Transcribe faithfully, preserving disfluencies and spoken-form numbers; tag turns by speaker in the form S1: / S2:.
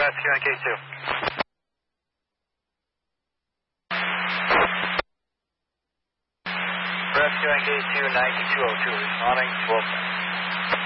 S1: Rescue on K two. Rescue on K two, ninety-two oh two, responding, Wilson.